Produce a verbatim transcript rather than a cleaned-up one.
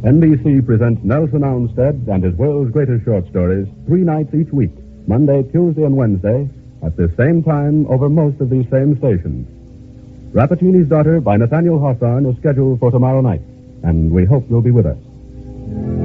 N B C presents Nelson Ounstead and his world's greatest short stories three nights each week, Monday, Tuesday, and Wednesday, at the same time over most of these same stations. Rappaccini's Daughter by Nathaniel Hawthorne is scheduled for tomorrow night, and we hope you'll be with us.